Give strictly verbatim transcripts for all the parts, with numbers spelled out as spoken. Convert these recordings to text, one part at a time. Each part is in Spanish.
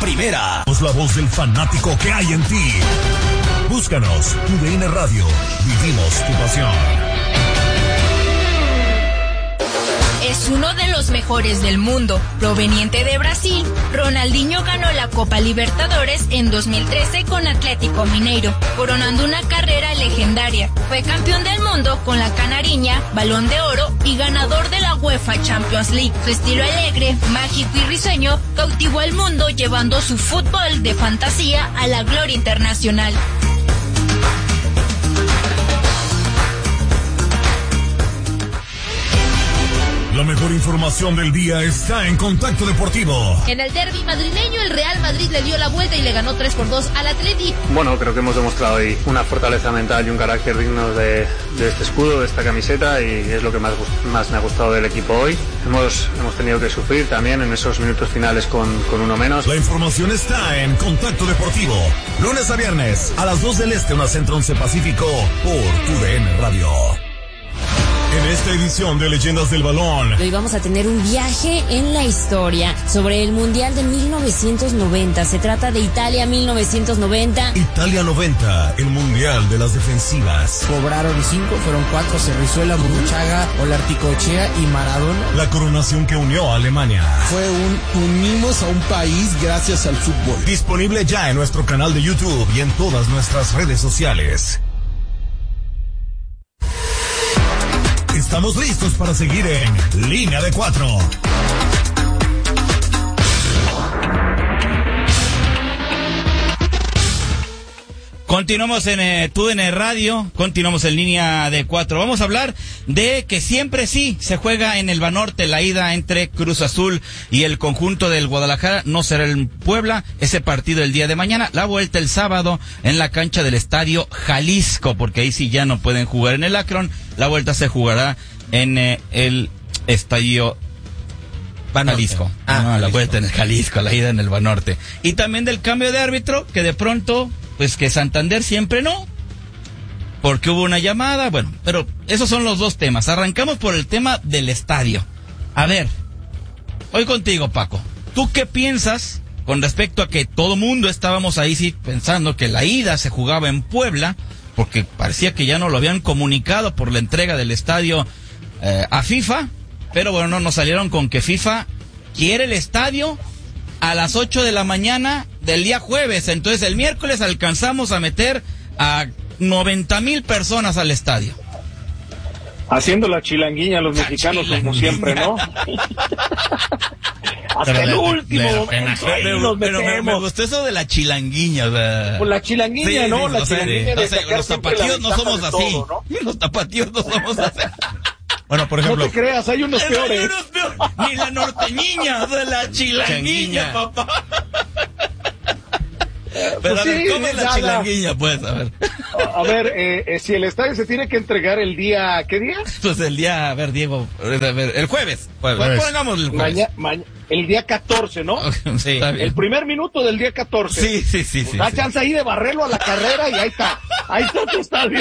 primera. Es la voz del fanático que hay en ti. Búscanos, U D N Radio. Vivimos tu pasión. Es uno de los mejores del mundo. Proveniente de Brasil, Ronaldinho ganó la Copa Libertadores en dos mil trece con Atlético Mineiro, coronando una carrera legendaria. Fue campeón del mundo con la Canariña, Balón de Oro y ganador de la UEFA Champions League. Su estilo alegre, mágico y risueño cautivó al mundo, llevando su fútbol de fantasía a la gloria internacional. La mejor información del día está en Contacto Deportivo. En el derbi madrileño, el Real Madrid le dio la vuelta y le ganó tres por dos al Atleti. Bueno, creo que hemos demostrado hoy una fortaleza mental y un carácter digno de, de este escudo, de esta camiseta, y es lo que más, más me ha gustado del equipo hoy. Hemos, hemos tenido que sufrir también en esos minutos finales con, con uno menos. La información está en Contacto Deportivo. Lunes a viernes, a las dos del Este, una Centro once Pacífico, por U D N Radio. En esta edición de Leyendas del Balón, hoy vamos a tener un viaje en la historia sobre el Mundial de mil novecientos noventa. Se trata de Italia mil novecientos noventa. Italia noventa, el Mundial de las defensivas. Cobraron cinco, fueron cuatro: Cerrizuela, Burruchaga, Olarticochea y Maradona. La coronación que unió a Alemania. Fue un unimos a un país gracias al fútbol. Disponible ya en nuestro canal de YouTube y en todas nuestras redes sociales. Estamos listos para seguir en Línea de Cuatro. Continuamos en eh, T U D N Radio, continuamos en Línea de Cuatro. Vamos a hablar de que siempre sí se juega en el Banorte la ida entre Cruz Azul y el conjunto del Guadalajara. No será en Puebla, ese partido el día de mañana. La vuelta el sábado en la cancha del Estadio Jalisco, porque ahí sí ya no pueden jugar en el Akron. La vuelta se jugará en eh, el Estadio Jalisco. Ah, no, la vuelta en el Jalisco, la ida en el Banorte. Y también del cambio de árbitro, que de pronto, pues que Santander siempre no, porque hubo una llamada. Bueno, pero esos son los dos temas. Arrancamos por el tema del estadio. A ver, hoy contigo, Paco. ¿Tú qué piensas con respecto a que todo mundo estábamos ahí sí pensando que la ida se jugaba en Puebla, porque parecía que ya no lo habían comunicado por la entrega del estadio eh, a FIFA? Pero bueno, no nos salieron con que FIFA quiere el estadio a las ocho de la mañana del día jueves. Entonces el miércoles alcanzamos a meter a noventa mil personas al estadio. Haciendo la chilanguiña a los la mexicanos chilanguiña. Como siempre, ¿no? Hasta el último momento. Pero, pero me, me gustó eso de la chilanguiña. O sea, pues la chilanguiña, sí, ¿no? Sí, la o sea, chilanguiña de, o sea, los tapatíos no somos así. Todo, ¿no? Los tapatíos no somos así. Bueno, por ejemplo. No te creas, hay unos peores. Hay unos peores. Ni la norteñiña, de la chilanguiña, papá. Pero pues a ver, sí, ¿cómo es la chilanguiña? Pues, a ver. A, a ver, eh, eh, si el estadio se tiene que entregar el día, ¿qué día? Pues el día, a ver, Diego, a ver, el jueves. Jueves. Pues, pongamos el jueves. Maña, maña, el día catorce, ¿no? Sí, está bien. El primer minuto del día catorce. Sí, sí, sí. Pues sí da sí. chance ahí de barrerlo a la carrera y ahí está. Ahí está tu estadio.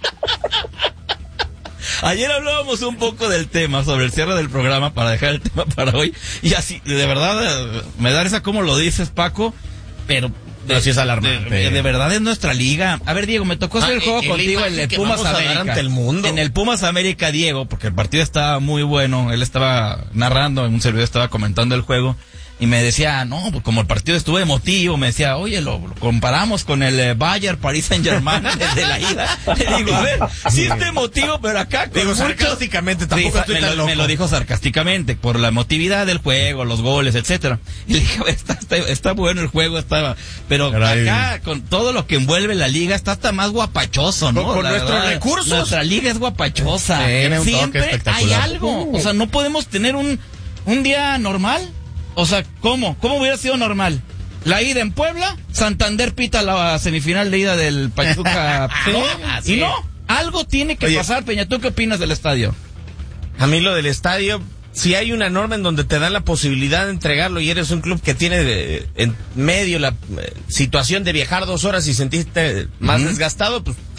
Ayer hablábamos un poco del tema, sobre el cierre del programa, para dejar el tema para hoy. Y así, de verdad, me da esa como lo dices, Paco, pero... De, Así es alarmante. De, de verdad es nuestra liga. A ver, Diego, me tocó hacer ah, el juego contigo en el Pumas América. El mundo. En el Pumas América, Diego, porque el partido estaba muy bueno. Él estaba narrando, en un servidor estaba comentando el juego. Y me decía, no, pues como el partido estuvo emotivo, me decía, oye, lo, lo comparamos con el eh, Bayern Paris Saint-Germain desde la ida. Le digo, a ver, sí está emotivo, pero acá con digo, muchos... sarcásticamente, tampoco sí, estoy me, tan lo, loco. me lo dijo sarcásticamente, por la emotividad del juego, los goles, etcétera. Y le dije, está, está, está bueno el juego, estaba, pero Caray. Acá, con todo lo que envuelve la liga, está hasta más guapachoso, ¿no? Con, con nuestros verdad, recursos. Nuestra liga es guapachosa. Tiene un Siempre toque espectacular. hay algo. O sea, no podemos tener un, un día normal. O sea, ¿cómo? ¿Cómo hubiera sido normal? La ida en Puebla, Santander pita la semifinal de ida del Pachuca. ¿No? Así y no, algo tiene que Oye, pasar, Peña. ¿Tú qué opinas del estadio? A mí lo del estadio, si hay una norma en donde te dan la posibilidad de entregarlo y eres un club que tiene de, en medio la eh, situación de viajar dos horas y sentirte más uh-huh. desgastado, pues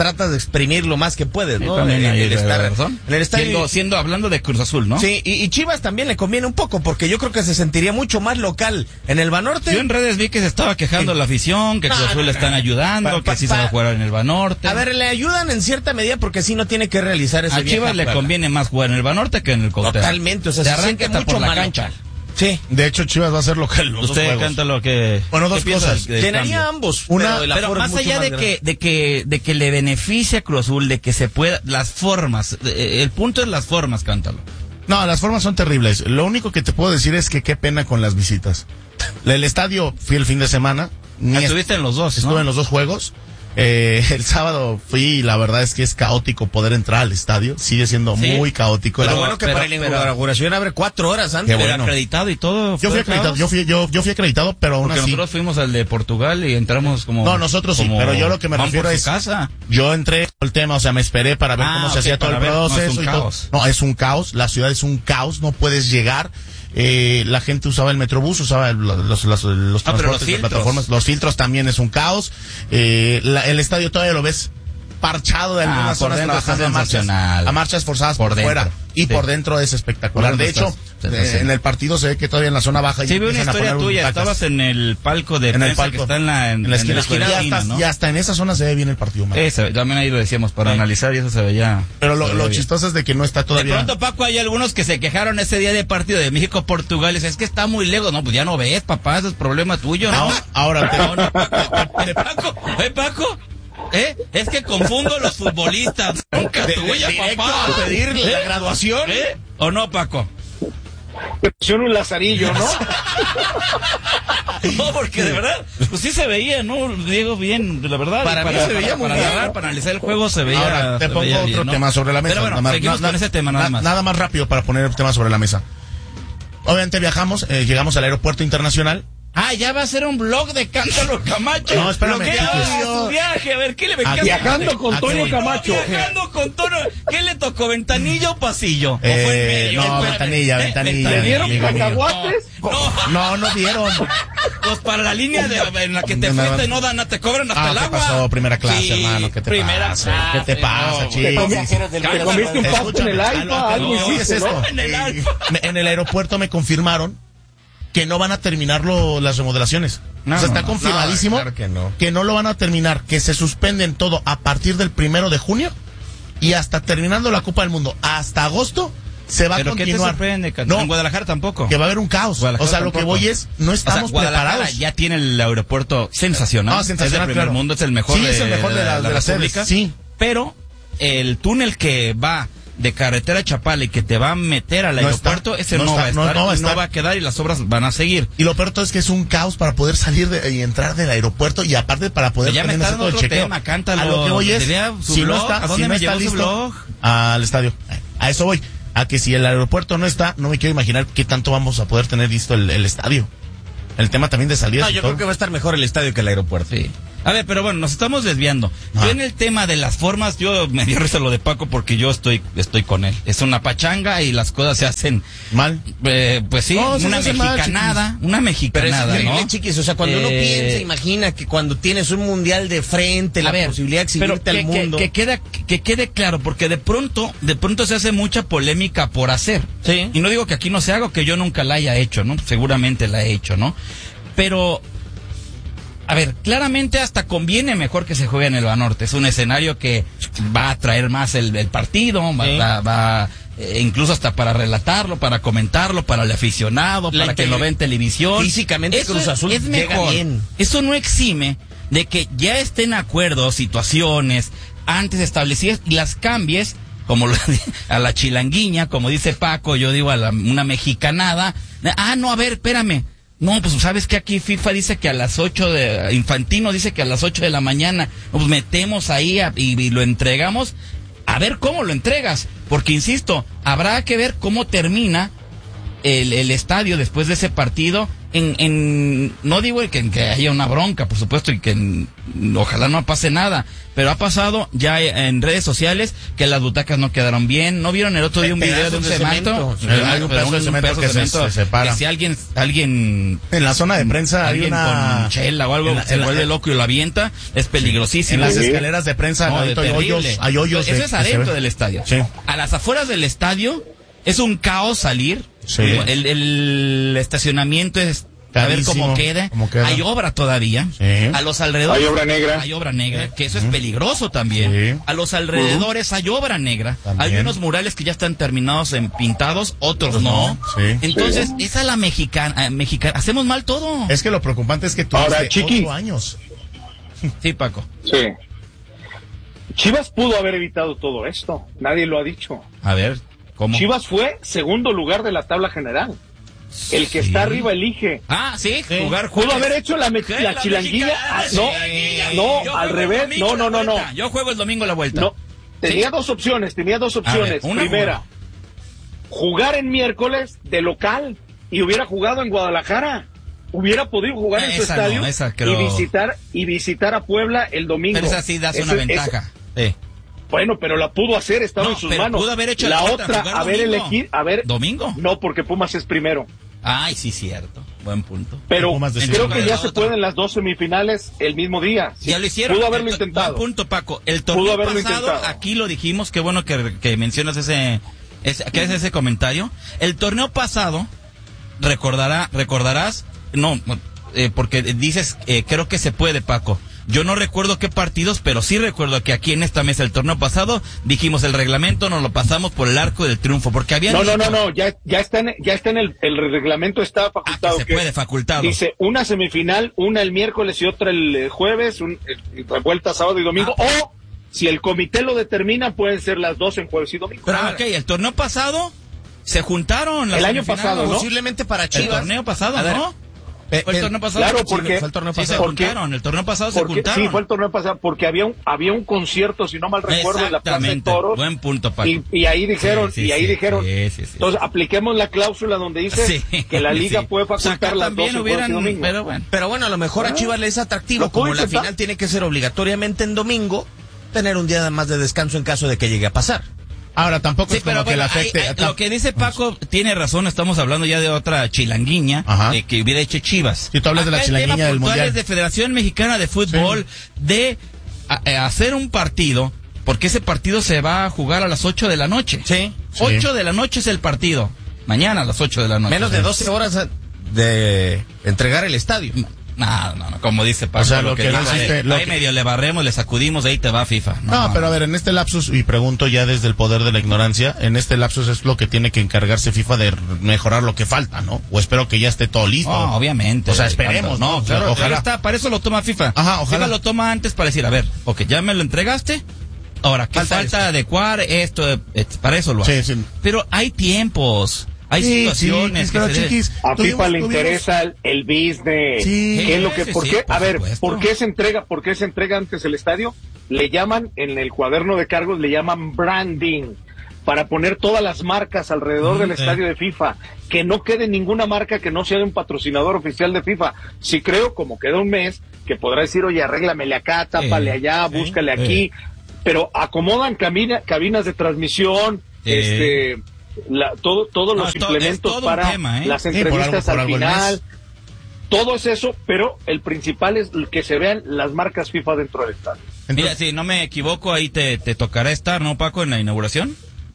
tratas de exprimir lo más que puedes, ¿no? También el, hay el estar razón. en el estadio. Siendo, siendo hablando de Cruz Azul, ¿no? Sí, y, y Chivas también le conviene un poco, porque yo creo que se sentiría mucho más local en el Banorte. Yo en redes vi que se estaba quejando Sí. la afición, que Cruz No, Azul no, le no. están ayudando, Pa- pa- que sí se va a pa- jugar en el Banorte. A ver, le ayudan en cierta medida porque si no tiene que realizar ese a viaje Chivas le Puebla. conviene más jugar en el Banorte que en el Cuauhtémoc. Totalmente, o sea, se se arranca siente hasta mucho por la más cancha. local. Sí. De hecho, Chivas va a ser local los dos Usted juegos. canta lo que... Bueno, dos ¿qué piensa cosas. del- del Llenaría cambio? ambos. Una- pero, el Pero aforo es más mucho allá de grande. que, de que, de que le beneficie a Cruz Azul, de que se pueda, las formas, eh, el punto es las formas, cántalo. No, las formas son terribles. Lo único que te puedo decir es que qué pena con las visitas. El estadio fui el fin de semana. Ni est- Estuviste en los dos, Estuve ¿no? en los dos juegos. Eh, el sábado fui y la verdad es que es caótico poder entrar al estadio. Sigue siendo Sí. muy caótico. Pero La- bueno que pero- para la pero- inauguración abre cuatro horas antes. Qué Pero bueno. acreditado y todo. yo ¿fue fui acreditado, caos? yo fui, yo, yo fui acreditado, pero aún Porque así. nosotros fuimos al de Portugal y entramos como... No, nosotros sí, como pero yo lo que me van refiero por su es- casa. Yo entré por el tema, o sea, me esperé para ver Ah, cómo se ok, hacía todo el para ver, no, es proceso un y todo. caos. No, es un caos, la ciudad es un caos, no puedes llegar. Eh, la gente usaba el Metrobús, usaba el- los, los, los, los Ah, pero transportes, los las filtros. plataformas, los filtros también es un caos. Eh, la- el estadio todavía lo ves parchado de Ah, algunas por zonas dentro está trabajando a marchas, sensacional. a marchas forzadas por, Por dentro, fuera y sí. por dentro es espectacular. Por De dentro hecho, está eh, sensacional. en el partido se ve que todavía en la zona baja ya Sí, vi una empiezan a historia poner tuya, butacas. estabas en el palco de en el prensa palco, que está en la, en, en la esquina, en la y, esquina, hasta, ¿no? y hasta en esa zona se ve bien el partido, man. Ese, también ahí lo decíamos para Sí. analizar y eso se veía. Pero lo, se lo veía bien. chistoso es de que no está De todavía. pronto, Paco, hay algunos que se quejaron ese día de partido de México-Portugal. Es que está muy lejos. No, pues ya no ves, papá, ese es problema tuyo, ¿no? Ahora, ahora te- No, no, Paco, ¿eh, Paco? ¿Eh, Paco? ¿Eh? Es que confundo los futbolistas. Nunca De- tuya, directo papá. a pedir la graduación. ¿Eh? ¿O no, Paco? Te pusieron un lazarillo, ¿no? No, porque de verdad, pues sí se veía, ¿no? Diego, bien, la verdad. Para y mí se veía muy para bien. agarrar, para analizar el juego se veía. Ahora te se pongo veía otro bien, ¿no? tema sobre la mesa. Pero bueno, Nada más- seguimos na- con ese tema nada na- más. Nada más rápido para poner el tema sobre la mesa. Obviamente viajamos, eh, llegamos al aeropuerto internacional. Ah, ya va a ser un blog de Cántalo Camacho. No, espérame, ¿Qué Chiquis. ah, su viaje? A ver, ¿qué le me Ah, qué- Viajando con ¿A qué Toño voy? Camacho. Viajando con Tono. ¿Qué le tocó? ¿Ventanilla o pasillo? ¿O fue en Eh, medio? no, Espérame. ventanilla, ¿Eh? ventanilla. ¿Te dieron amigo mío. cacahuates? No, No, no dieron. pues para la línea de, en la que te No, no. fuiste no dan, te cobran hasta Ah, el ¿qué agua. pasó? Primera clase, Sí, hermano. ¿Qué te primera pasa? clase, ¿Qué te pasa, no, chico? Te comiste, te comiste un pasto en el Escúchame, alfa, a lo que algo voy no, hiciste, es ¿no? esto. En el alfa. Me- En el aeropuerto me confirmaron que no van a terminar lo- las remodelaciones. No, o sea, no, está no. confirmadísimo No, claro que no. que no lo van a terminar, que se suspenden todo a partir del primero de junio y hasta terminando la Copa del Mundo. Hasta agosto se va ¿Pero a qué te continuar. sorprende, Canta? No, En Guadalajara tampoco. que va a haber un caos. Guadalajara O sea, lo tampoco. que voy es, no O sea, estamos Guadalajara preparados. ya tiene el aeropuerto sensacional. Ah, sensacional, Es del primer claro. mundo, es el mejor Sí, de, es el mejor de la- de las sedes, República. sí. Pero el túnel que va de carretera a Chapala y que te va a meter al No está, aeropuerto, ese no no, está, va a no- estar, no va a y no estar. va a quedar y las obras van a seguir. Y lo peor todo es que es un caos para poder salir de, y entrar del aeropuerto y aparte para poder Pero ya me también está hacer dando todo el otro chequeo. tema, cántalo. A lo que voy es, Tenía su si no blog, está, ¿a dónde si no me está llevó su listo, blog? al estadio. A eso voy. A que si el aeropuerto no está, no me quiero imaginar qué tanto vamos a poder tener listo el, el estadio. El tema también de salidas. No, y yo todo. creo que va a estar mejor el estadio que el aeropuerto. Sí. A ver, pero bueno, nos estamos desviando. Ah. Yo en el tema de las formas, yo me dio risa lo de Paco porque yo estoy estoy con él. Es una pachanga y las cosas se hacen, Mal. eh, pues sí, No, se una hace mal, mexicanada, una Pero es mexicanada, increíble, ¿no? chiquis. O sea, cuando uno Eh, piensa, imagina que cuando tienes un mundial de frente, la a ver, posibilidad de exhibirte pero al que, que- mundo. Que, queda, que quede claro, porque de pronto, de pronto se hace mucha polémica por hacer. Sí. Y no digo que aquí no se haga, o que yo nunca la haya hecho, ¿no? Seguramente la he hecho, ¿no? Pero, a ver, claramente hasta conviene mejor que se juegue en el Banorte. Es un escenario que va a atraer más el, el partido, va, Sí. va, va, eh, incluso hasta para relatarlo, para comentarlo, para el aficionado, La para que lo vea en televisión. Físicamente Eso Cruz es- Azul es llega mejor. bien. Eso no exime de que ya estén acuerdos, situaciones antes establecidas y las cambies, como lo- a la chilanguiña, como dice Paco, yo digo a la- una mexicanada. Ah, no, a ver, espérame. No, pues sabes que aquí FIFA dice que a las ocho de, Infantino dice que a las ocho de la mañana, pues metemos ahí a- y, y lo entregamos. A ver cómo lo entregas, porque insisto, habrá que ver cómo termina el, el estadio después de ese partido en, en no digo que, que haya una bronca, por supuesto, y que en, ojalá no pase nada, pero ha pasado ya en redes sociales que las butacas no quedaron bien. ¿No vieron el otro día un video de un cemento? Hay un pedazo de cemento que se, se separa. Que si alguien, alguien en la zona de prensa hay una con chela o algo la, se la, vuelve loco y lo avienta, es peligrosísimo. En las escaleras de prensa no, hay, hoyos, hay hoyos. Eso de, es adentro del estadio. Sí. A las afueras del estadio es un caos salir. Sí. El, el estacionamiento es a ver cómo queda. cómo queda. Hay obra todavía. Sí. A los alrededores. Hay obra negra. Hay obra negra, que eso es peligroso también. Sí. A los alrededores hay obra negra. También. Hay unos murales que ya están terminados en pintados, otros no. Sí. Entonces, Sí. esa es la mexicana, mexicana. Hacemos mal todo. Es que lo preocupante es que tú Ahora, Chiqui. ocho años. Sí, Paco. Sí. Chivas pudo haber evitado todo esto. Nadie lo ha dicho. A ver, ¿cómo? Chivas fue segundo lugar de la tabla general. El que Sí. está arriba elige. Ah, sí, Sí. jugar Pudo jueves. haber hecho la, me- ¿Qué? la chilanguilla. mexicana, Ah, sí. no, no, Yo al juego el revés. domingo No, no, la no, no. vuelta. Yo juego el domingo la vuelta. No. Tenía Sí. dos opciones, tenía dos A opciones. ver, una Primera, jugada. jugar en miércoles de local y hubiera jugado en Guadalajara. Hubiera podido jugar en su Esa no, estadio esa creo- y visitar y visitar a Puebla el domingo. Pero esa sí das Ese- una ese- ventaja. Sí. Bueno, pero la pudo hacer, estaba No, en sus pero manos. pudo haber hecho la la otra, otra, jugar haber domingo. elegido, a ver, ¿Domingo? no, porque Pumas es primero. Ay, sí, cierto. Buen punto. Pero Pumas decidió creo jugar que ya la se otra. pueden las dos semifinales el mismo día. Sí, Ya lo hicieron. Pudo haberlo El to- intentado. Buen punto, Paco. El Pudo torneo haberlo pasado, intentado. aquí lo dijimos, qué bueno que, que mencionas ese, ese, que es ese comentario. El torneo pasado, recordará, recordarás, no, eh, porque dices, eh, creo que se puede, Paco. Yo no recuerdo qué partidos, pero sí recuerdo que aquí en esta mesa el torneo pasado dijimos el reglamento, nos lo pasamos por el arco del triunfo, porque había No, no, no, no, ya, ya está en, ya está en el, el reglamento está facultado. Ah, que se puede, facultado. Dice una semifinal, una el miércoles y otra el eh, jueves, un, eh, vuelta sábado y domingo, Ah. o si el comité lo determina, pueden ser las dos en jueves y domingo. Pero, ok, el torneo pasado se juntaron las El año semifinales. pasado, ¿no? Posiblemente para El Chivas. torneo pasado, A ver, ¿no? eh, Fue el eh, torneo pasado. claro, Sí, porque- fue el torneo sí, pasado. se se porque- juntaron, el torneo pasado se Porque, juntaron. sí, fue el torneo pasado, porque había un, había un concierto, si no mal recuerdo, en la Plaza de Exactamente. Toros. Buen punto, Paco. Y, y ahí dijeron, Sí, sí, y ahí sí, dijeron, sí, sí, sí. entonces apliquemos la cláusula donde dice Sí, que la liga sí. puede O sea, acá facultar las dos también en jueves y hubieran, domingo. pero bueno. Pero bueno, a lo mejor a Ah. Chivas le es atractivo, Lo puedo como la intentar. final tiene que ser obligatoriamente en domingo, tener un día más de descanso en caso de que llegue a pasar. Ahora tampoco Sí, es como pero que le bueno, hay- afecte. hay- lo que dice Paco tiene razón, estamos hablando ya de otra chilanguiña Ajá. eh, que hubiera hecho Chivas. Si tú hablas de la Acá el chilanguiña tema del puntual Mundial. es de Federación Mexicana de Fútbol, de a- eh, hacer un partido, porque ese partido se va a jugar a las ocho de la noche. Sí. Sí. ocho de la noche es el partido. Mañana a las ocho de la noche. Menos de doce horas de entregar el estadio. No, no, no, como dice Paco, O sea, lo, lo que, que no dice, existe, lo ahí que- medio le barremos, le sacudimos, de ahí te va FIFA. No, pero a ver, en este lapsus, y pregunto ya desde el poder de la ignorancia, en este lapsus es lo que tiene que encargarse FIFA de mejorar lo que falta, ¿no? O espero que ya esté todo listo. No, obviamente. O sea, esperemos, ¿no? No, claro, Ojalá. ojalá. Está, para eso lo toma FIFA. Ajá, ojalá. FIFA lo toma antes para decir, a ver, ok, ya me lo entregaste. Ahora, ¿qué Falta falta, esto. adecuar esto? eh, Para eso lo Sí, hace. sí. Pero hay tiempos, hay Sí, situaciones. sí, que pero se deben- chiquis, A tuvimos- FIFA le tuvimos- interesa el, el business. Sí. ¿Qué es lo que, Sí, por sí, qué? por a ver, supuesto. ¿por qué se entrega, por qué se entrega antes el estadio? Le llaman, en el cuaderno de cargos, le llaman branding, para poner todas las marcas alrededor del sí. estadio de FIFA, que no quede ninguna marca que no sea de un patrocinador oficial de FIFA. Sí creo, como queda un mes, que podrá decir, oye, arréglamele acá, tápale Sí, allá, sí, búscale sí. aquí, pero acomodan cabina, cabinas de transmisión, Sí. este... La, todo, todos No, los es to- es implementos todo un para tema, ¿eh? las Sí, por algo- entrevistas por al algo el final, mes. todo es eso, pero el principal es que se vean las marcas FIFA dentro del estadio. Mira, si no me equivoco, ahí te, te tocará estar, ¿no, Paco, en la inauguración?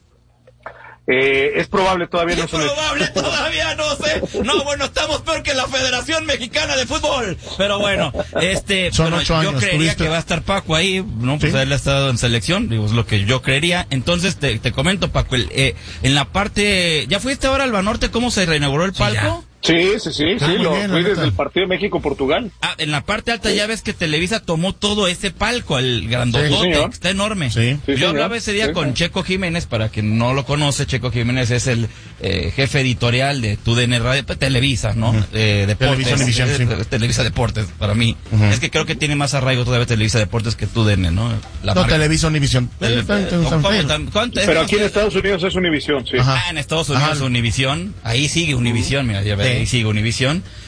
Eh, es probable, todavía no Es se le- probable, todavía no sé. No, bueno, estamos peor que la Federación Mexicana de Fútbol. Pero bueno, este, Son bueno, ocho yo años, creería tuviste- que va a estar Paco ahí, ¿no? Pues Sí. él ha estado en selección, digo, es lo que yo creería. Entonces, te, te comento, Paco, el, eh, en la parte, ¿ya fuiste ahora al Banorte cómo se reinauguró el palco? Sí, sí, sí, Ah, sí, muy lo bien, la fui neta. desde el partido de México-Portugal. Ah, en la parte alta ya ves que Televisa tomó todo ese palco, el grandotote, Sí, señor. que está enorme. Sí. Sí, Yo señor. hablaba ese día Sí, con sí. Checo Jiménez, para quien no lo conoce, Checo Jiménez es el eh, jefe editorial de Tu D N Radio, pues, Televisa, ¿no? Ujú. Eh, Deportes. Televisa Univisión, sí. Eh, Televisa Deportes, para mí. Ujú. Es que creo que tiene más arraigo todavía Televisa Deportes que Tu D N, ¿no? La No, marca. Televisa Univisión. Tele- Eh, está- está- está- ¿Cómo está- tan- cuánto es? Pero aquí en Estados Unidos es Univisión, sí. Ajá. Ah, en Estados Unidos Ajá. Univisión, ahí sigue Univisión, mira, ya ves, Sí. ahí sigue Univisión.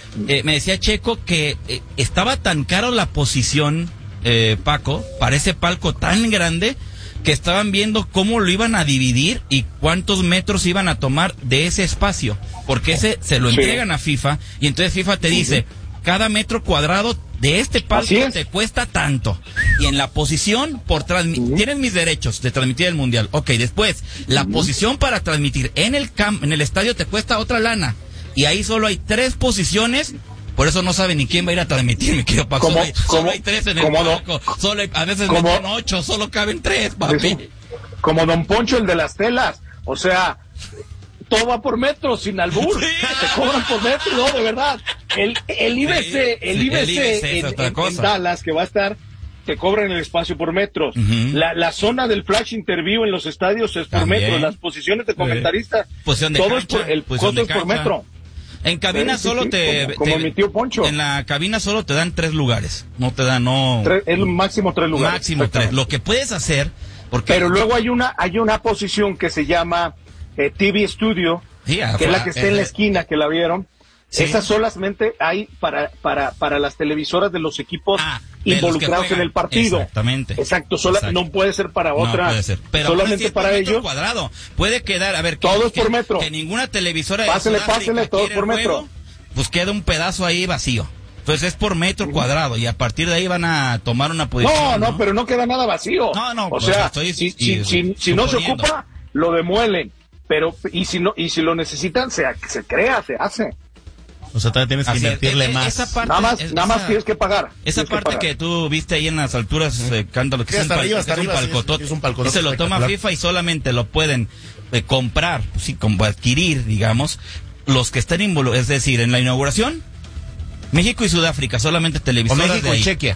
eh, me decía Checo que eh, estaba tan caro la posición, eh, Paco, para ese palco tan grande, que estaban viendo cómo lo iban a dividir y cuántos metros iban a tomar de ese espacio, porque ese se lo entregan a FIFA, y entonces FIFA te dice, cada metro cuadrado de este palco te cuesta tanto, y en la posición por transmitir, tienes mis derechos de transmitir el mundial, ok, después la uh-huh. posición para transmitir en el camp, en el estadio te cuesta otra lana, y ahí solo hay tres posiciones. Por eso no sabe ni quién va a ir a transmitir, mi querido Paco. Solo hay, solo hay tres en el palco. No? Solo hay, a veces meten ocho, solo caben tres, papi. Como Don Poncho, el de las telas. O sea, todo va por metro, sin albur. Sí. Te cobran por metro, no, de verdad. El, el I B C, sí, el I B C, el I B C en, en, en Dallas, que va a estar, te cobran el espacio por metros. Uh-huh. La, la zona del flash interview en los estadios es por También. metro. Las posiciones de comentaristas, Posición de todo cancha, es por, el costo es por metro. En cabina sí, solo sí, te, como, como te mi tío Poncho. En la cabina solo te dan tres lugares, no te dan no tres, es máximo tres lugares. Máximo tres. Lo que puedes hacer, porque pero luego hay una hay una posición que se llama eh, T V Studio, sí, que afuera, es la que está eh, en la esquina, que la vieron. Sí. Esas solamente hay para para para las televisoras de los equipos ah, involucrados en el partido. Exactamente. Exacto, sola, Exacto. no puede ser para otra. No puede ser. Pero solamente es para ellos. Cuadrado. Puede quedar, a ver, que, todo es que, por metro. Que ninguna televisora de Pásele, pásele, todo por metro. Juego, pues queda un pedazo ahí vacío. Entonces es por metro uh-huh. cuadrado, y a partir de ahí van a tomar una posición. No, no, ¿no? pero no queda nada vacío. No, no, o pues sea, estoy, si, y, si, si, si no se ocupa, lo demuelen. Pero, y si no, y si lo necesitan, se, se crea, se hace. O sea, todavía tienes que Así invertirle es, más. Esa parte, nada más, es, nada más esa, tienes que pagar. Esa parte que, que tú viste ahí en las alturas, eh, cántalo, que sí, es, un, arriba, pal, es un palcotote. Es un palcotote. Se lo toma FIFA y solamente lo pueden eh, comprar, sí, como adquirir, digamos, los que estén involucrados. Es decir, en la inauguración, México y Sudáfrica, solamente televisoras México de ahí. y Chequia.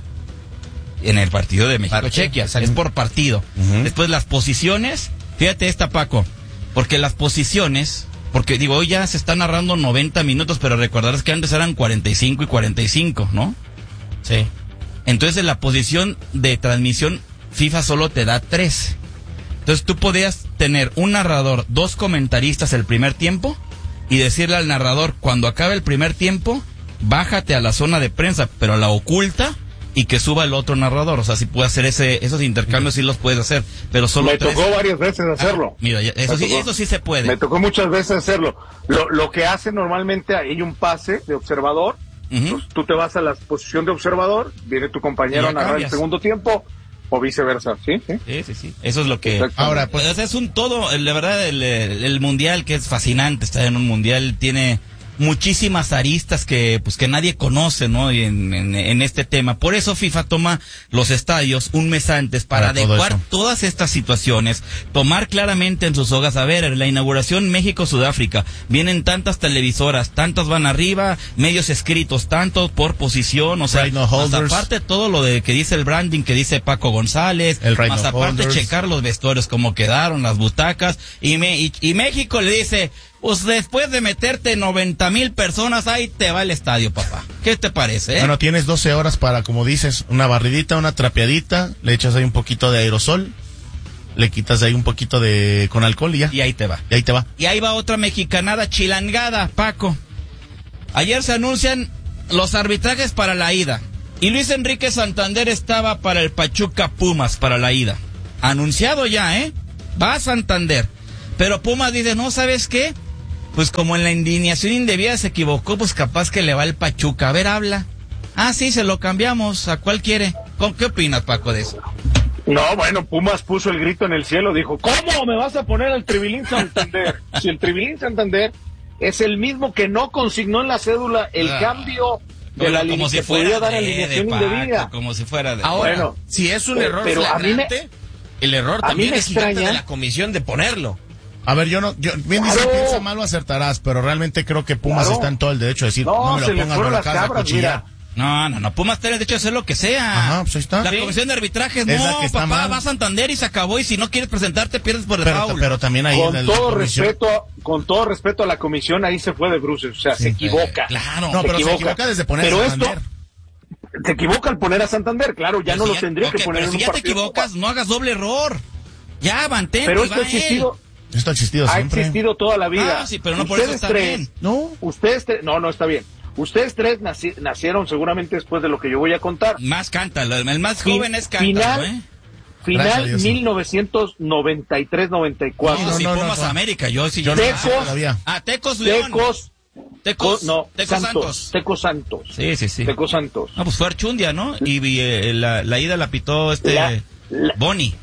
En el partido de México-Chequia, es por partido. Uh-huh. Después las posiciones, fíjate esta, Paco, porque las posiciones... Porque, digo, hoy ya se está narrando noventa minutos, pero recordarás que antes eran cuarenta y cinco y cuarenta y cinco, ¿no? Sí. Entonces, en la posición de transmisión, FIFA solo te da tres. Entonces, tú podías tener un narrador, dos comentaristas el primer tiempo, y decirle al narrador, cuando acabe el primer tiempo, bájate a la zona de prensa, pero a la oculta, y que suba el otro narrador. O sea, si puede hacer ese esos intercambios, sí los puedes hacer, pero solo me tres. tocó varias veces hacerlo. Ah, mira, eso sí, eso sí se puede. Me tocó muchas veces hacerlo. Lo, lo que hace normalmente, hay un pase de observador. Uh-huh. Tú, tú te vas a la posición de observador, viene tu compañero a narrar el segundo tiempo, o viceversa, ¿sí? Sí, sí, sí. sí. Eso es lo que... Ahora, pues es un todo, la verdad, el, el, el mundial, que es fascinante, estar en un mundial, tiene... muchísimas aristas que pues que nadie conoce, ¿no? Y en, en, en este tema. Por eso FIFA toma los estadios un mes antes para, para adecuar todo todas estas situaciones, tomar claramente en sus hogas, a ver, en la inauguración México-Sudáfrica, vienen tantas televisoras, tantas van arriba, medios escritos, tantos por posición, o sea, más aparte todo lo de que dice el branding, que dice Paco González, el más aparte holders. Checar los vestuarios, cómo quedaron, las butacas, y, me, y, y México le dice... Pues después de meterte noventa mil personas, ahí te va el estadio, papá. ¿Qué te parece? Eh? Bueno, tienes doce horas para, como dices, una barridita, una trapeadita, le echas ahí un poquito de aerosol, le quitas ahí un poquito de con alcohol y ya. Y ahí te va. Y ahí te va. Y ahí va otra mexicanada chilangada, Paco. Ayer se anuncian los arbitrajes para la ida. Y Luis Enrique Santander estaba para el Pachuca Pumas, para la ida. Anunciado ya, ¿eh? Va a Santander. Pero Pumas dice, no, ¿sabes qué? Pues como en la indignación indebida se equivocó, pues capaz que le va el Pachuca. A ver, habla. Ah, sí, se lo cambiamos. ¿A cuál quiere? ¿Qué opinas, Paco, de eso? No, bueno, Pumas puso el grito en el cielo. Dijo, ¿cómo me vas a poner al Tribilín Santander? Si el Tribilín Santander es el mismo que no consignó en la cédula el ah, cambio de la línea, si que podía dar alineación indebida. Como si fuera de... Ahora, bueno, si es un error pero flagrante, a mí me, el error también es gigante de la comisión de ponerlo. A ver, yo no, yo, bien claro. dice, piensa mal o acertarás, pero realmente creo que Pumas claro. está en todo el derecho de decir, no, no me lo pongas, no lo acabas de cuchillar. No, no, no, Pumas tiene el derecho de hacer lo que sea. Ajá, pues ahí está. La ¿Sí? comisión de arbitrajes, no, papá, mal. Va a Santander y se acabó, y si no quieres presentarte, pierdes por default. Pero, pero también ahí con en el, todo respeto, con todo respeto a la comisión, ahí se fue de bruces, o sea, sí, se equivoca. Claro. No, se pero equivoca. se equivoca desde poner pero a Santander. Esto, se equivoca al poner a Santander, claro, ya pero no si lo ya, tendría okay, que poner pero en si un ya te equivocas, no hagas doble error. Ya, mantente, pero y esto va ha existido. Esto ha existido ha siempre. Ha existido toda la vida. Ah, sí, pero no ustedes por eso está tres, bien. No. Ustedes tres, no, no está bien. Ustedes tres naci- nacieron seguramente después de lo que yo voy a contar. Más cántalo, el más joven es cántalo, final, ¿eh? Final Dios, mil novecientos noventa y tres noventa y cuatro. No, no, si no, Pumas no, no. América, yo sí. Yo Tecos, no ah, Tecos León. Tecos, Tecos, no, Tecos Santos, Santos. Tecos Santos. Sí, sí, sí. Tecos Santos. Ah, pues fue Archundia, ¿no? Y, y eh, la, la ida la pitó este la, la, Boni.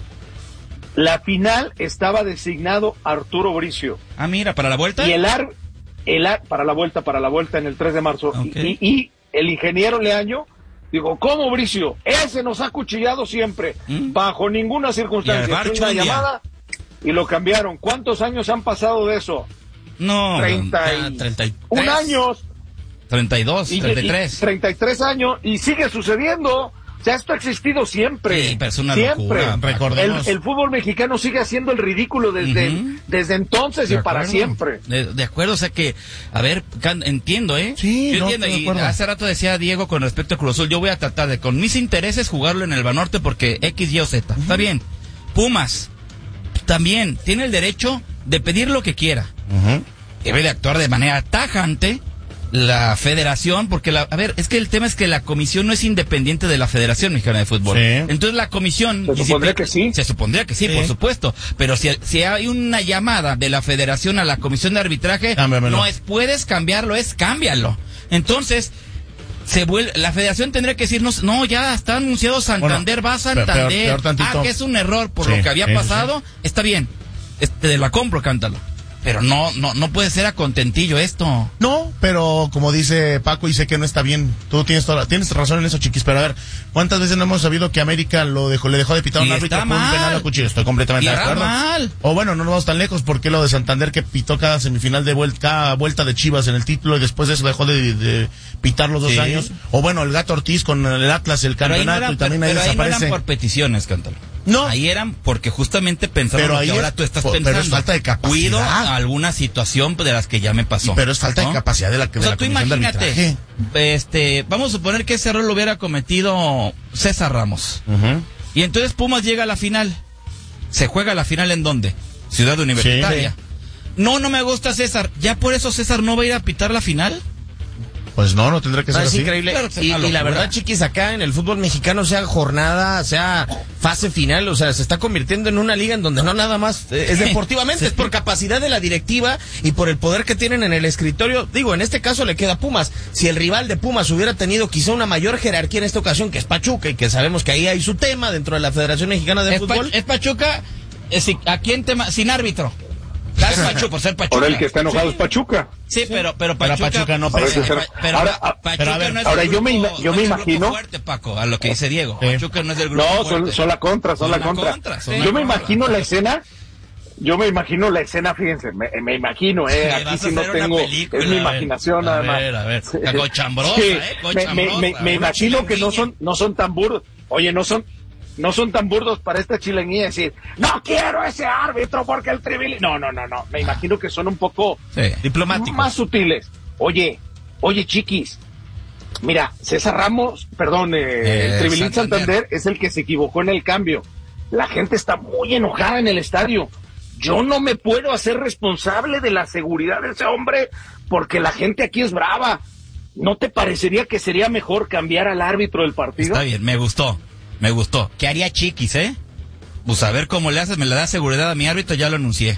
La final estaba designado Arturo Bricio. Ah, mira, ¿para la vuelta? Y el ar, el ar, para la vuelta, para la vuelta en el tres de marzo. Okay. Y, y el ingeniero Leaño dijo, ¿cómo, Bricio? Ese nos ha cuchillado siempre, ¿Mm? Bajo ninguna circunstancia. Fue una llamada y lo cambiaron. ¿Cuántos años han pasado de eso? No, treinta y treinta y tres. Un años. treinta y dos, y, treinta y tres. Y treinta y tres años y sigue sucediendo. O sea, esto ha existido siempre. Sí, pero es una siempre. Locura, recordemos. El, el fútbol mexicano sigue haciendo el ridículo desde, uh-huh. desde entonces de y acuerdo. Para siempre. De, de acuerdo, o sea que, a ver, entiendo, ¿eh? Sí, yo no, entiendo. Y hace rato decía Diego con respecto a Cruz Azul, yo voy a tratar de, con mis intereses, jugarlo en el Banorte porque X, Y o Z. Uh-huh. Está bien. Pumas también tiene el derecho de pedir lo que quiera. Uh-huh. Debe de actuar de manera tajante la federación, porque la, a ver, es que el tema es que la comisión no es independiente de la Federación Mexicana de Fútbol. Sí. Entonces la comisión se supondría que sí. Se supondría que sí, sí, por supuesto. Pero si, si hay una llamada de la Federación a la comisión de arbitraje, Cámbiamelo. No es puedes cambiarlo, es cámbialo. Entonces se vuelve, la Federación tendría que decirnos, no, ya está anunciado Santander, bueno, va a Santander. Peor, peor ah, que es un error por sí, lo que había sí, pasado, sí. Está bien. Este, la compro, cántalo. Pero no, no, no puede ser a contentillo esto. No, pero como dice Paco, y sé que no está bien. Tú tienes toda, tienes razón en eso, Chiquis. Pero a ver, ¿cuántas veces no hemos sabido que América lo dejó, le dejó de pitar a un árbitro por un penal a cuchillo? Estoy completamente de acuerdo. Mal. O bueno, no nos vamos tan lejos. ¿Por qué lo de Santander que pitó cada semifinal de vuelta, cada vuelta de Chivas en el título y después de eso dejó de, de pitar los dos sí. años? O bueno, el Gato Ortiz con el Atlas, el campeonato, no eran, y también ahí pero desaparece. Ahí no eran por peticiones, cántalo. No. Ahí eran porque justamente pensaron pero lo que ahora es, tú estás pero pensando. Pero es falta de capacidad. Cuido alguna situación de las que ya me pasó. Pero es falta ¿no? de capacidad de la que o sea, de la tú comisión imagínate, de arbitraje. Este, vamos a suponer que ese error lo hubiera cometido César Ramos. Uh-huh. Y entonces Pumas llega a la final. ¿Se juega la final en dónde? Ciudad Universitaria. Sí. No, no me gusta César. ¿Ya por eso César no va a ir a pitar la final? Pues no, no tendrá que ser no, es así. Increíble. Claro, y, y la verdad, Chiquis, acá en el fútbol mexicano, sea jornada, sea fase final, o sea, se está convirtiendo en una liga en donde no nada más eh, es deportivamente, sí. Es por capacidad de la directiva y por el poder que tienen en el escritorio. Digo, en este caso le queda Pumas. Si el rival de Pumas hubiera tenido quizá una mayor jerarquía en esta ocasión, que es Pachuca, y que sabemos que ahí hay su tema dentro de la Federación Mexicana de es Fútbol. Pa- es Pachuca, es, ¿a quién tema? Sin árbitro. Pachuca, por ser Pachuca. Ahora el que está enojado sí. es Pachuca. Sí, pero pero Pachuca, pero Pachuca no pero, pesa. pero, pero, ahora, Pachuca pero a ver, no es ahora el yo grupo, me yo no me es imagino el grupo fuerte, Paco, a lo que dice Diego. Sí. Pachuca no es del grupo No, fuerte. son, son la contra, son, son la contra. contra son yo la me contra. imagino la escena. Yo me imagino la escena, fíjense, me, me imagino, eh, aquí sí no tengo, es mi imaginación nada más. A ver, a ver, cochambrosa, sí, eh, cochambrosa. Me, me, me, me imagino que no son, no son tan burdos, oye, no son, no son tan burdos para esta chilenguilla decir, no quiero ese árbitro porque el tribil... No, no, no, no, me imagino que son un poco sí, diplomáticos, más sutiles. Oye, oye, Chiquis, mira, César Ramos, perdón, eh, eh, el Tribilín Santander. Santander es el que se equivocó en el cambio. La gente está muy enojada en el estadio. Yo no me puedo hacer responsable de la seguridad de ese hombre porque la gente aquí es brava. ¿No te parecería que sería mejor cambiar al árbitro del partido? Está bien, me gustó, me gustó. ¿Qué haría Chiquis, eh? Pues a ver cómo le haces, me le da seguridad a mi árbitro, ya lo anuncié.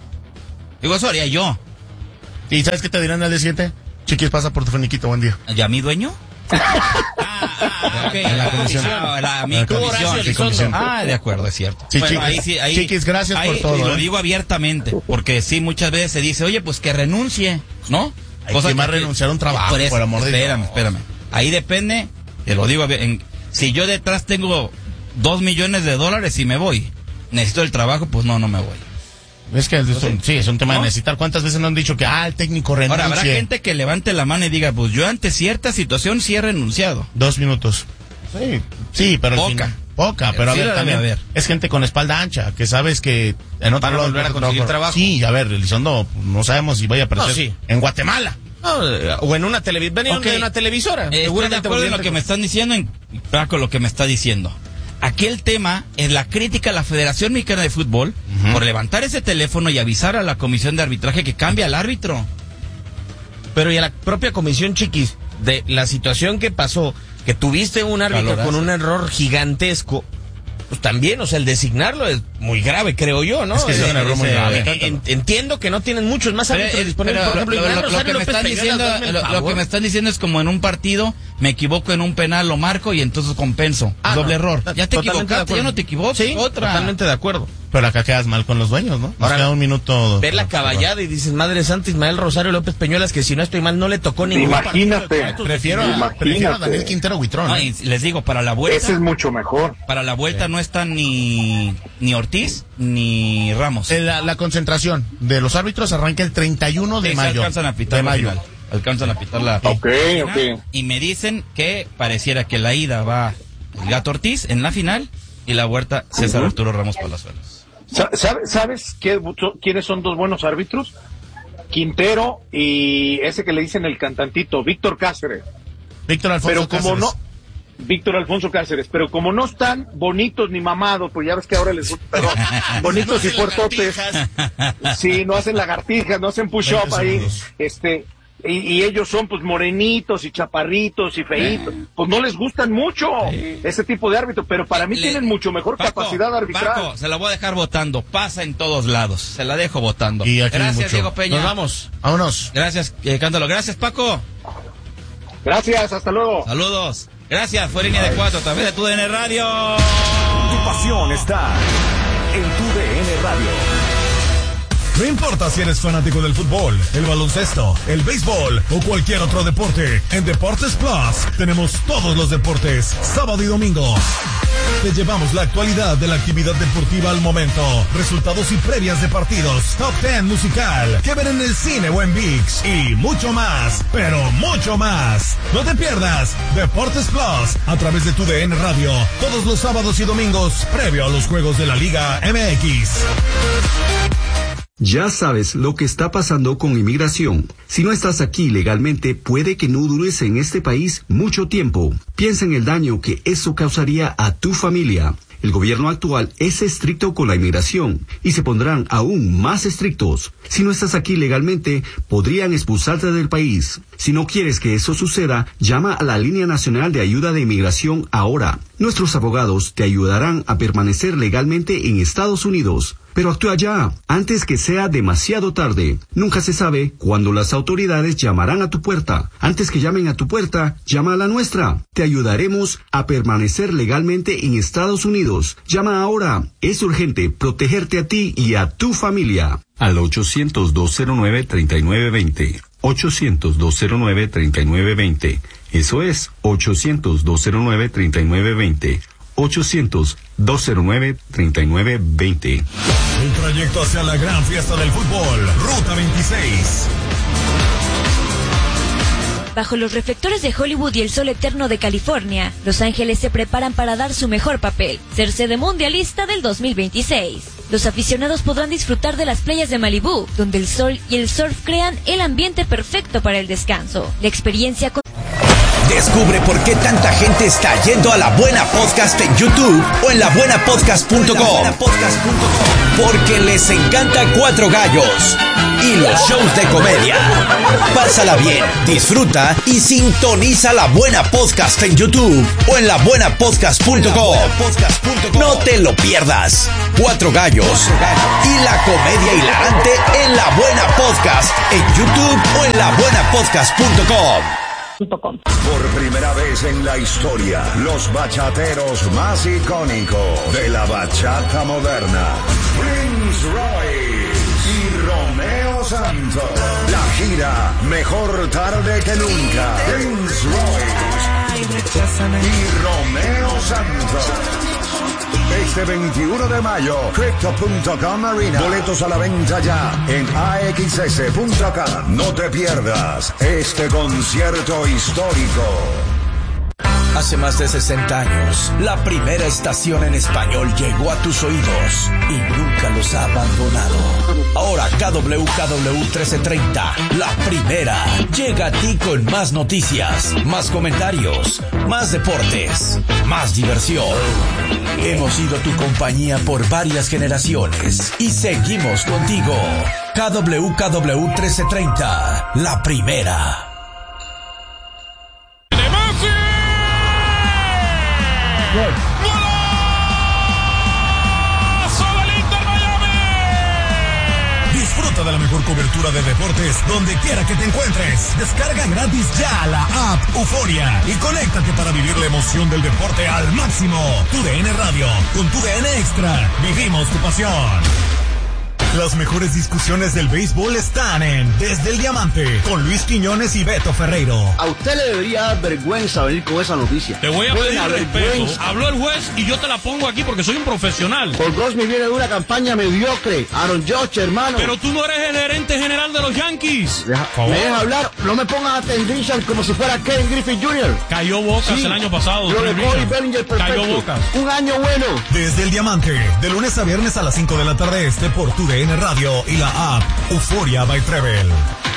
Digo, eso haría yo. ¿Y sabes qué te dirán al día siguiente? Chiquis, pasa por tu finiquito, buen día. ¿Ya mi dueño? ah, ah, ok. En la comisión. Ah, la, mi comisión. Sí, comisión. Ah, de acuerdo, es cierto. Sí, bueno, Chiquis, ahí, sí, ahí, Chiquis, gracias ahí, por todo. Lo ¿eh? digo abiertamente, porque sí, muchas veces se dice, oye, pues que renuncie, ¿no? Hay Cosa que más renunciar a un trabajo, por, eso, por amor de Dios. Espérame, espérame. Ahí depende, te lo digo, en, si yo detrás tengo dos millones de dólares y me voy, necesito el trabajo, pues no, no me voy. Es que es un, sí, es un tema ¿no? de necesitar. ¿Cuántas veces nos han dicho que ah, el técnico renuncia? Ahora, habrá gente que levante la mano y diga, pues yo ante cierta situación sí he renunciado. Dos minutos. Sí, sí, pero poca. Al final, poca, pero sí, a ver, también ver. es gente con espalda ancha, que sabes que en otro lado volver a conseguir trabajo. Sí, a ver, Elizondo, no sabemos si vaya a aparecer no, sí. en Guatemala. No, o en una televisora. Venía okay. de una televisora. Eh, estoy de acuerdo en lo que me están diciendo, en Paco, lo que me está diciendo. Aquí el tema es la crítica a la Federación Mexicana de Fútbol uh-huh. por levantar ese teléfono y avisar a la comisión de arbitraje que cambia al árbitro. Pero y a la propia comisión, Chiquis, de la situación que pasó, que tuviste un árbitro Valorazo. con un error gigantesco, pues también, o sea, el designarlo es muy grave, creo yo, ¿no? Es que es, es un error muy grave. En, entiendo que no tienen muchos más árbitros pero, disponibles. Pero, por ejemplo, lo, lo, Rosario lo, que me López están diciendo, lo, lo que me están diciendo es como en un partido, me equivoco en un penal, lo marco y entonces compenso. Ah, Doble no, error. Ya te equivocaste, ya no te equivocas. Sí, otra. Totalmente de acuerdo. Pero acá quedas mal con los dueños, ¿no? Nos Ahora, queda un minuto. Ver la caballada y dices, Madre Santa, Ismael Rosario López Peñuelas, que si no estoy mal no le tocó ningún Imagínate. partido. Prefiero, Imagínate. prefiero a Daniel Quintero Huitrón. No, y les digo, para la vuelta. Ese es mucho mejor. Para la vuelta sí. no están ni, ni Ortiz ni Ramos. La, la concentración de los árbitros arranca el treinta y uno de sí, mayo. Alcanzan a pitar de mayo. Final. Alcanzan a pitar la Ok, final, ok. Y me dicen que pareciera que la ida va el Gato Ortiz en la final y la vuelta César uh-huh. Arturo Ramos Palazuelos. ¿Sabes, ¿Sabes qué, quiénes son dos buenos árbitros? Quintero y ese que le dicen el cantantito, Víctor Cáceres. Víctor Alfonso Pero como Cáceres. no, Víctor Alfonso Cáceres, pero como no están bonitos ni mamados, pues ya ves que ahora les gusta, perdón, bonitos no y fuertotes, sí, no hacen lagartijas, no hacen push-up ahí, este, y, y ellos son pues morenitos y chaparritos y feitos, pues no les gustan mucho sí. ese tipo de árbitro, pero para mí Le, tienen mucho mejor Paco, capacidad arbitral. Paco, se la voy a dejar votando, pasa en todos lados, se la dejo votando. Y aquí Gracias, Diego Peña. Nos vamos. Vámonos. Gracias, eh, Cántalo. Gracias, Paco. Gracias, hasta luego. Saludos. Gracias, fue Línea de Cuatro, también de Tu D N Radio. Tu pasión está en Tu D N Radio. No importa si eres fanático del fútbol, el baloncesto, el béisbol o cualquier otro deporte, en Deportes Plus tenemos todos los deportes, sábado y domingo. Te llevamos la actualidad de la actividad deportiva al momento, resultados y previas de partidos, top ten musical, que ver en el cine o en ViX y mucho más, pero mucho más. No te pierdas Deportes Plus a través de Tu D N Radio, todos los sábados y domingos, previo a los juegos de la Liga M X. Ya sabes lo que está pasando con inmigración. Si no estás aquí legalmente, puede que no dures en este país mucho tiempo. Piensa en el daño que eso causaría a tu familia. El gobierno actual es estricto con la inmigración y se pondrán aún más estrictos. Si no estás aquí legalmente, podrían expulsarte del país. Si no quieres que eso suceda, llama a la Línea Nacional de Ayuda de Inmigración ahora. Nuestros abogados te ayudarán a permanecer legalmente en Estados Unidos. Pero actúa ya, antes que sea demasiado tarde. Nunca se sabe cuándo las autoridades llamarán a tu puerta. Antes que llamen a tu puerta, llama a la nuestra. Te ayudaremos a permanecer legalmente en Estados Unidos. Llama ahora. Es urgente protegerte a ti y a tu familia. Al ochocientos, dos cero nueve, treinta y nueve veinte. ochocientos, dos cero nueve, treinta y nueve veinte. Eso es ochocientos, dos cero nueve, treinta y nueve veinte. ochocientos, dos cero nueve, treinta y nueve veinte. El trayecto hacia la gran fiesta del fútbol, Ruta veintiséis. Bajo los reflectores de Hollywood y el sol eterno de California, Los Ángeles se preparan para dar su mejor papel, ser sede mundialista del dos mil veintiséis. Los aficionados podrán disfrutar de las playas de Malibú, donde el sol y el surf crean el ambiente perfecto para el descanso. La experiencia con... Descubre por qué tanta gente está yendo a La Buena Podcast en YouTube o en la buena podcast punto com. Porque les encanta Cuatro Gallos y los shows de comedia. Pásala bien, disfruta y sintoniza La Buena Podcast en YouTube o en la buena podcast punto com. No te lo pierdas. Cuatro Gallos y la comedia hilarante en La Buena Podcast en YouTube o en la buena podcast punto com. Por primera vez en la historia, los bachateros más icónicos de la bachata moderna, Prince Royce y Romeo Santos. La gira Mejor Tarde que Nunca. Prince Royce y Romeo Santos. Este veintiuno de mayo, Crypto punto com Arena. Boletos a la venta ya en A X S punto com. No te pierdas este concierto histórico. Hace más de sesenta años, la primera estación en español llegó a tus oídos y nunca los ha abandonado. Ahora K W K W trece treinta, la primera, llega a ti con más noticias, más comentarios, más deportes, más diversión. Hemos sido tu compañía por varias generaciones y seguimos contigo. K W K W trece treinta, la primera. ¡Gol! Disfruta de la mejor cobertura de deportes donde quiera que te encuentres. Descarga gratis ya la app Euforia y conéctate para vivir la emoción del deporte al máximo. Tu D N Radio, con tu D N Extra, vivimos tu pasión. Las mejores discusiones del béisbol están en Desde el Diamante, con Luis Quiñones y Beto Ferreiro. A usted le debería dar vergüenza venir con esa noticia. Te voy a pedir respeto. Habló el juez y yo te la pongo aquí porque soy un profesional. Paul Goldschmidt viene de una campaña mediocre. Aaron Judge, hermano. Pero tú no eres el gerente general de los Yankees. Deja, ¿me dejas hablar? No me pongas a Ted Richards como si fuera Ken Griffey junior Cayó Bocas sí. el año pasado. Lo de Cody Bellinger, perfecto. Cayó Bocas. Un año bueno. Desde el Diamante, de lunes a viernes a las cinco de la tarde este por tu D N Radio y la app Euforia by Treble.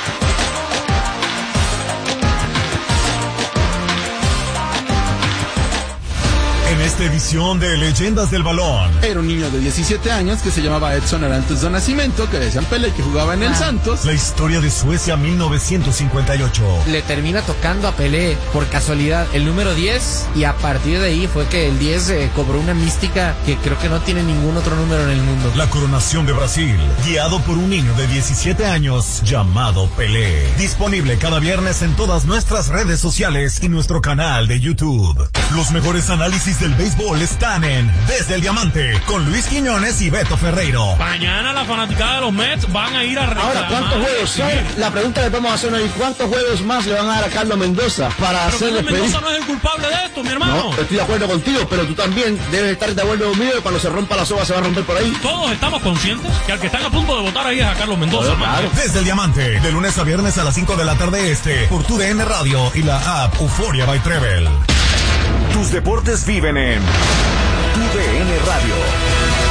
En esta edición de Leyendas del Balón. Era un niño de diecisiete años que se llamaba Edson Arantes do Nascimento, que decían Pelé, que jugaba en el Santos. La historia de Suecia mil novecientos cincuenta y ocho. Le termina tocando a Pelé, por casualidad, el número diez, y a partir de ahí fue que el diez eh, cobró una mística que creo que no tiene ningún otro número en el mundo. La coronación de Brasil, guiado por un niño de diecisiete años llamado Pelé. Disponible cada viernes en todas nuestras redes sociales y nuestro canal de YouTube. Los mejores análisis del béisbol están en Desde el Diamante, con Luis Quiñones y Beto Ferreiro. Mañana la fanaticada de los Mets van a ir a reclamar. Ahora, ¿cuántos juegos son? La pregunta que podemos hacer hoy, ¿cuántos juegos más le van a dar a Carlos Mendoza para pero hacer Carlos Mendoza no es el culpable de esto, mi hermano. No, estoy de acuerdo contigo, pero tú también debes estar de acuerdo conmigo que cuando se rompa la soga se va a romper por ahí. Todos estamos conscientes que al que están a punto de votar ahí es a Carlos Mendoza. Claro, claro. Desde el Diamante, de lunes a viernes a las cinco de la tarde este, por tu D N Radio y la app Euforia by Treble. Tus deportes viven en tu D N Radio.